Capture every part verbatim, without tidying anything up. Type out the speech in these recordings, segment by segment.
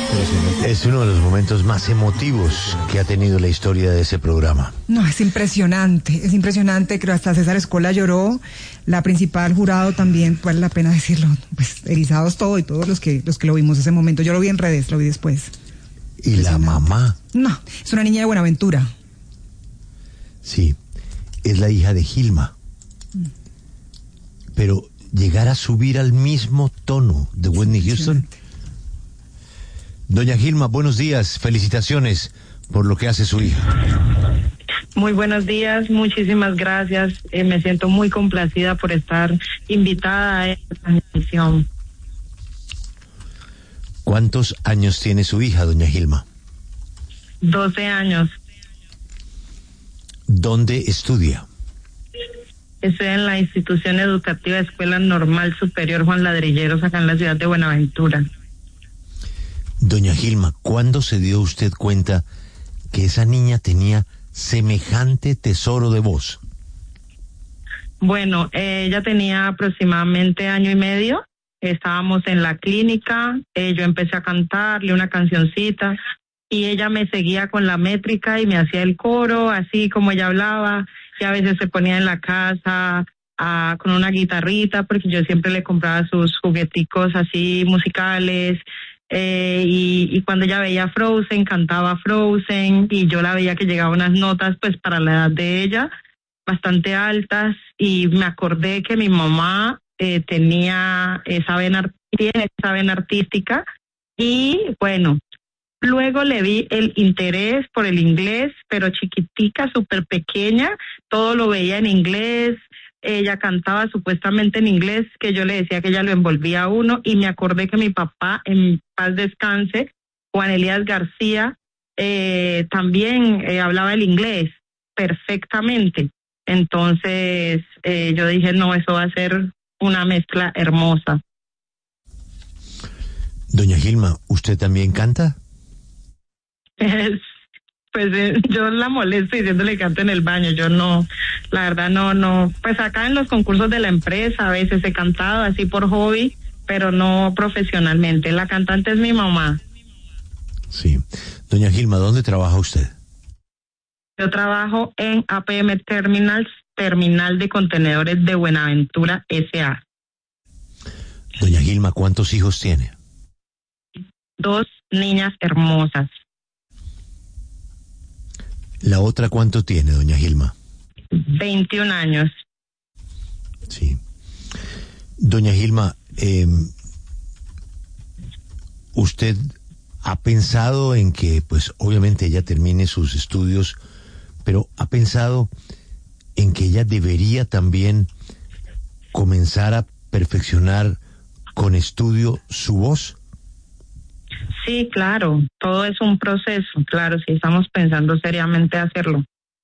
Es uno de los momentos más emotivos que ha tenido la historia de ese programa. No, es impresionante, es impresionante. Creo hasta César Escola lloró, la principal jurado también, vale la pena decirlo, pues erizados todo y todos los que los que lo vimos ese momento. Yo lo vi en redes, lo vi después. ¿Y la mamá? No, es una niña de Buenaventura. Sí, es la hija de Gilma. Mm. Pero llegar a subir al mismo tono de Whitney Houston. Doña Gilma, buenos días, felicitaciones por lo que hace su hija. Muy buenos días, muchísimas gracias, eh, me siento muy complacida por estar invitada a esta transmisión. ¿Cuántos años tiene su hija, doña Gilma? doce años. ¿Dónde estudia? Estoy en la institución educativa Escuela Normal Superior Juan Ladrilleros, acá en la ciudad de Buenaventura. Doña Gilma, ¿cuándo se dio usted cuenta que esa niña tenía semejante tesoro de voz? Bueno, eh, ella tenía aproximadamente año y medio. Estábamos en la clínica, eh, yo empecé a cantarle una cancioncita y ella me seguía con la métrica y me hacía el coro, así como ella hablaba, y a veces se ponía en la casa a, con una guitarrita, porque yo siempre le compraba sus jugueticos así musicales. Eh, y, y cuando ella veía Frozen, cantaba Frozen, y yo la veía que llegaba unas notas pues para la edad de ella bastante altas, y me acordé que mi mamá eh, tenía esa vena, tiene esa vena artística, y bueno, luego le vi el interés por el inglés, pero chiquitica, súper pequeña, todo lo veía en inglés. Ella cantaba supuestamente en inglés, que yo le decía que ella lo envolvía a uno, y me acordé que mi papá, en paz descanse, Juan Elías García, eh, también eh, hablaba el inglés perfectamente. Entonces eh, yo dije, no, eso va a ser una mezcla hermosa. Doña Gilma, ¿usted también canta? Es... Pues eh, yo la molesto diciéndole que canto en el baño, yo no, la verdad no, no, pues acá en los concursos de la empresa a veces he cantado así por hobby, pero no profesionalmente. La cantante es mi mamá. Sí. Doña Gilma, ¿dónde trabaja usted? Yo trabajo en A P M Terminals, Terminal de Contenedores de Buenaventura S A Doña Gilma, ¿cuántos hijos tiene? Dos niñas hermosas. ¿La otra cuánto tiene, doña Gilma? veintiún años. Sí. Doña Gilma, eh, ¿usted ha pensado en que, pues, obviamente ella termine sus estudios, pero ha pensado en que ella debería también comenzar a perfeccionar con estudio su voz? Sí, claro, todo es un proceso, claro, sí estamos pensando seriamente hacerlo.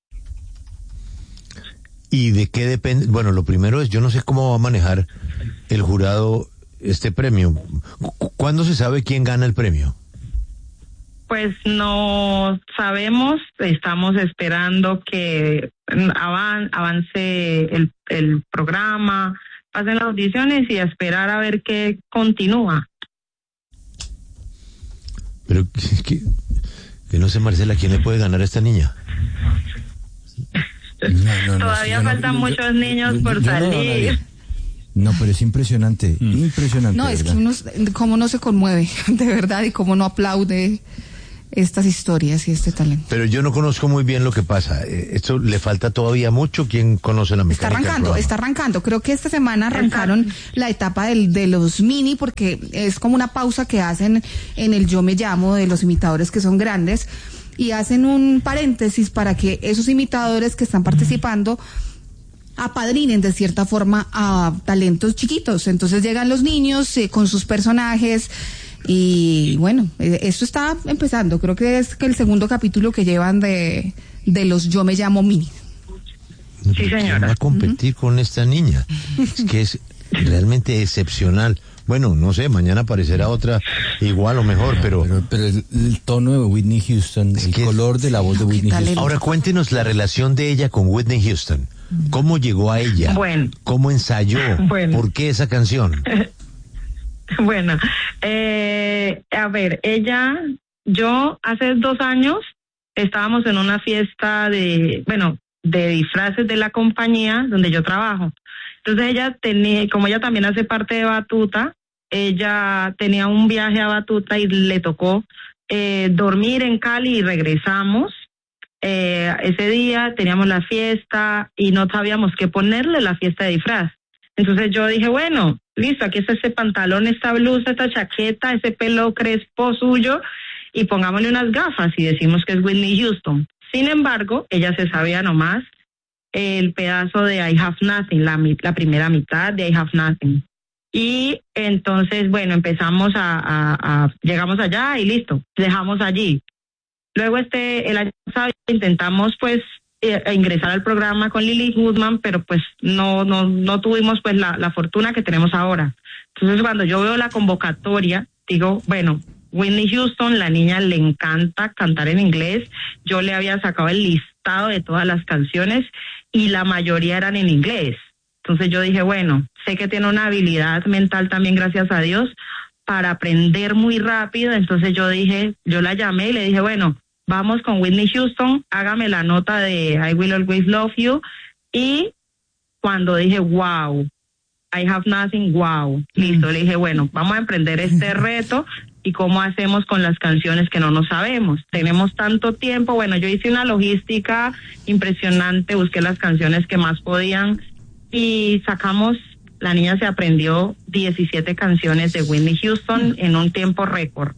¿Y de qué depende? Bueno, lo primero es, yo no sé cómo va a manejar el jurado este premio. ¿Cuándo se sabe quién gana el premio? Pues no sabemos, estamos esperando que avan, avance el, el programa, pasen las audiciones y esperar a ver qué continúa. Pero que, que no sé, Marcela, ¿quién le puede ganar a esta niña? No, no, Todavía no, faltan no, muchos yo, niños yo, por yo salir. No, no, pero es impresionante, mm. impresionante. No, es ¿verdad? Que uno, cómo no se conmueve, de verdad, y cómo no aplaude estas historias y este talento. Pero yo no conozco muy bien lo que pasa. Esto le falta todavía mucho. ¿Quién conoce la mecánica? Está arrancando, está arrancando. Creo que esta semana arrancaron la etapa del, de los mini, porque es como una pausa que hacen en el Yo Me Llamo de los imitadores que son grandes, y hacen un paréntesis para que esos imitadores que están participando apadrinen de cierta forma a talentos chiquitos. Entonces llegan los niños eh, con sus personajes. Y bueno, esto está empezando. Creo que es que el segundo capítulo que llevan de, de los Yo Me Llamo Mini. Sí, señora. ¿Quién va a competir uh-huh. con esta niña? Es que es realmente excepcional. Bueno, no sé, mañana aparecerá otra igual o mejor, pero... Pero, pero el, el tono de Whitney Houston, el color de la voz de Whitney Houston. Ahora cuéntenos la relación de ella con Whitney Houston. ¿Cómo llegó a ella? Bueno. ¿Cómo ensayó? Bueno. ¿Por qué esa canción? Bueno, eh, a ver, ella, yo hace dos años estábamos en una fiesta de, bueno, de disfraces de la compañía donde yo trabajo. Entonces ella tenía, como ella también hace parte de Batuta, ella tenía un viaje a Batuta y le tocó eh, dormir en Cali y regresamos. Eh, ese día teníamos la fiesta y no sabíamos qué ponerle la fiesta de disfraz. Entonces yo dije, bueno, listo, aquí está este pantalón, esta blusa, esta chaqueta, ese pelo crespo suyo y pongámosle unas gafas y decimos que es Whitney Houston. Sin embargo, ella se sabía nomás el pedazo de I Have Nothing, la, la primera mitad de I Have Nothing. Y entonces, bueno, empezamos a, a, a, llegamos allá y listo, dejamos allí. Luego este, el año pasado intentamos pues eh, ingresar al programa con Lily Goodman, pero pues no, no, no tuvimos pues la, la fortuna que tenemos ahora. Entonces cuando yo veo la convocatoria, digo, bueno, Whitney Houston, la niña le encanta cantar en inglés. Yo le había sacado el listado de todas las canciones y la mayoría eran en inglés. Entonces yo dije, bueno, sé que tiene una habilidad mental también, gracias a Dios, para aprender muy rápido. Entonces yo dije, yo la llamé y le dije, bueno, vamos con Whitney Houston, hágame la nota de I Will Always Love You. Y cuando dije, wow, I Have Nothing, wow, listo, le dije, bueno, vamos a emprender este reto. ¿Y cómo hacemos con las canciones que no nos sabemos? Tenemos tanto tiempo. Bueno, yo hice una logística impresionante, busqué las canciones que más podían y sacamos, la niña se aprendió diecisiete canciones de Whitney Houston en un tiempo récord.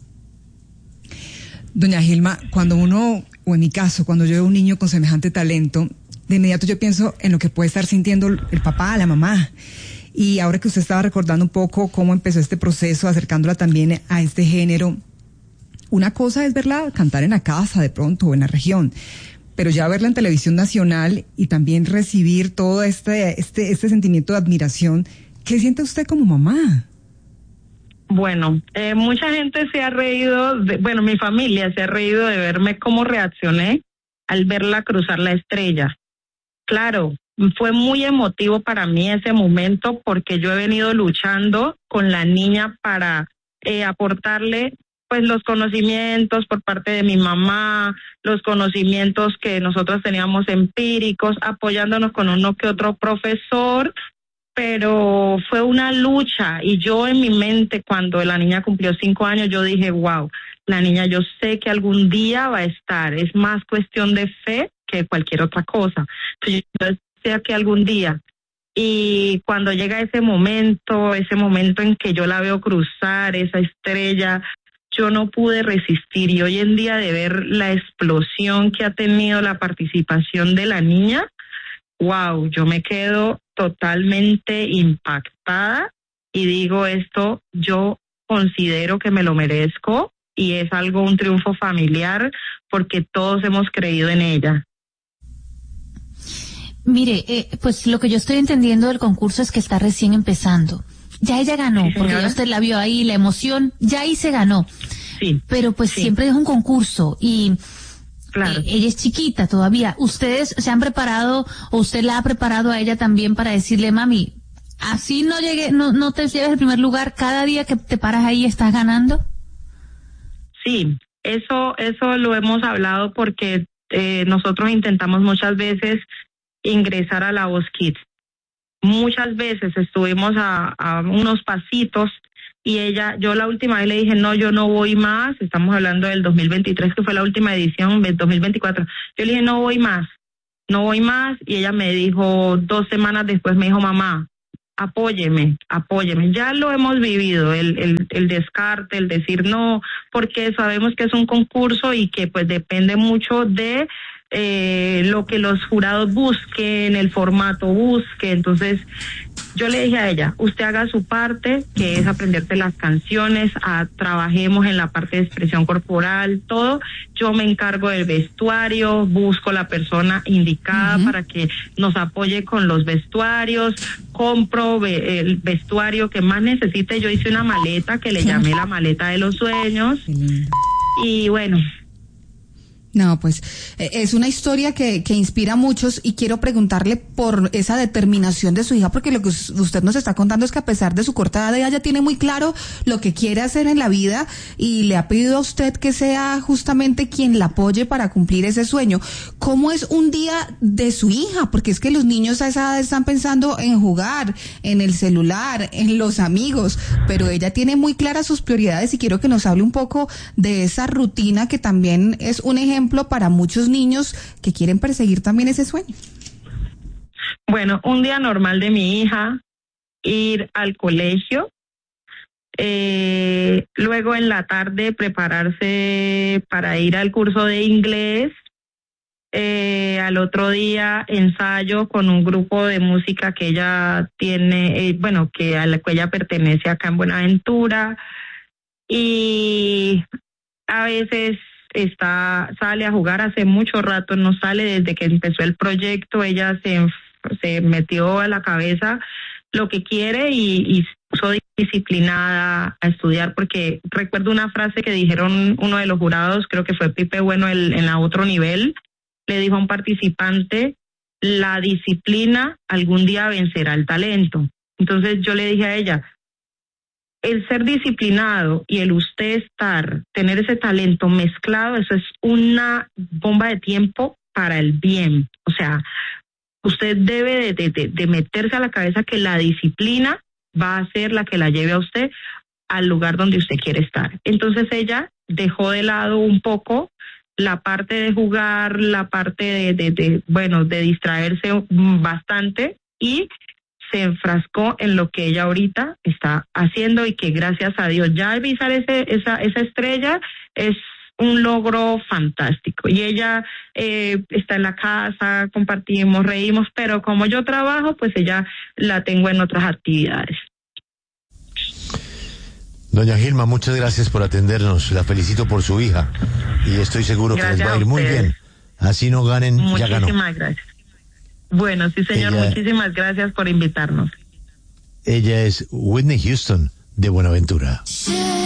Doña Gilma, cuando uno, o en mi caso, cuando yo veo un niño con semejante talento, de inmediato yo pienso en lo que puede estar sintiendo el papá, la mamá. Y ahora que usted estaba recordando un poco cómo empezó este proceso, acercándola también a este género, una cosa es verla cantar en la casa de pronto o en la región, pero ya verla en televisión nacional y también recibir todo este, este, este sentimiento de admiración, ¿qué siente usted como mamá? Bueno, eh, mucha gente se ha reído, de, bueno, mi familia se ha reído de verme cómo reaccioné al verla cruzar la estrella. Claro, fue muy emotivo para mí ese momento porque yo he venido luchando con la niña para eh, aportarle pues los conocimientos por parte de mi mamá, los conocimientos que nosotros teníamos empíricos, apoyándonos con uno que otro profesor, pero fue una lucha y yo en mi mente cuando la niña cumplió cinco años yo dije, wow, la niña yo sé que algún día va a estar, es más cuestión de fe que cualquier otra cosa. Entonces, yo sea que algún día, y cuando llega ese momento, ese momento en que yo la veo cruzar esa estrella, yo no pude resistir y hoy en día de ver la explosión que ha tenido la participación de la niña, wow, yo me quedo totalmente impactada y digo esto, yo considero que me lo merezco y es algo, un triunfo familiar porque todos hemos creído en ella. Mire, eh, pues lo que yo estoy entendiendo del concurso es que está recién empezando. Ya ella ganó, sí, porque ya usted la vio ahí, la emoción, ya ahí se ganó. Sí. Pero pues sí. siempre es un concurso y claro. eh, ella es chiquita todavía. ¿Ustedes se han preparado o usted la ha preparado a ella también para decirle, mami, así no llegue, no, no te lleves el primer lugar, cada día que te paras ahí estás ganando? Sí, eso, eso lo hemos hablado porque eh, nosotros intentamos muchas veces ingresar a La Voz Kids. Muchas veces estuvimos a, a unos pasitos y ella, yo la última vez le dije, no, yo no voy más, estamos hablando del dos mil veintitrés, que fue la última edición, del dos mil veinticuatro. Yo le dije, no voy más, no voy más, y ella me dijo, dos semanas después me dijo, mamá, apóyeme, apóyeme. Ya lo hemos vivido, el, el, el descarte, el decir no, porque sabemos que es un concurso y que pues depende mucho de eh, lo que los jurados busquen, el formato busque. Entonces yo le dije a ella, usted haga su parte, que es aprenderte las canciones, a, trabajemos en la parte de expresión corporal, todo. Yo me encargo del vestuario, busco la persona indicada uh-huh. para que nos apoye con los vestuarios, compro ve, el vestuario que más necesite. Yo hice una maleta que le llamé la maleta de los sueños. Uh-huh. Y bueno, No, pues eh, es una historia que, que inspira a muchos y quiero preguntarle por esa determinación de su hija, porque lo que usted nos está contando es que a pesar de su corta edad ella ya tiene muy claro lo que quiere hacer en la vida y le ha pedido a usted que sea justamente quien la apoye para cumplir ese sueño. ¿Cómo es un día de su hija? Porque es que los niños a esa edad están pensando en jugar, en el celular, en los amigos, pero ella tiene muy claras sus prioridades y quiero que nos hable un poco de esa rutina que también es un ejemplo ejemplo para muchos niños que quieren perseguir también ese sueño. Bueno, un día normal de mi hija, ir al colegio, eh, luego en la tarde prepararse para ir al curso de inglés, eh, al otro día ensayo con un grupo de música que ella tiene, eh, bueno, que a la que ella pertenece acá en Buenaventura, y a veces está sale a jugar. Hace mucho rato no sale, desde que empezó el proyecto ella se, se metió a la cabeza lo que quiere y, y puso disciplinada a estudiar, porque recuerdo una frase que dijeron uno de los jurados, creo que fue Pipe Bueno el, en la otro nivel, le dijo a un participante: la disciplina algún día vencerá el talento. Entonces yo le dije a ella, el ser disciplinado y el usted estar, tener ese talento mezclado, eso es una bomba de tiempo para el bien. O sea, usted debe de, de, de meterse a la cabeza que la disciplina va a ser la que la lleve a usted al lugar donde usted quiere estar. Entonces ella dejó de lado un poco la parte de jugar, la parte de, de, de bueno, de distraerse bastante, y se enfrascó en lo que ella ahorita está haciendo, y que gracias a Dios ya avisar ese, esa, esa estrella es un logro fantástico. Y ella eh, está en la casa, compartimos, reímos, pero como yo trabajo, pues ella la tengo en otras actividades. Doña Gilma, muchas gracias por atendernos. La felicito por su hija y estoy seguro gracias que les va a ir muy bien. Así no ganen, muchísimas ya ganó. Muchísimas gracias. Bueno, sí, señor, ella, muchísimas gracias por invitarnos. Ella es Whitney Houston de Buenaventura.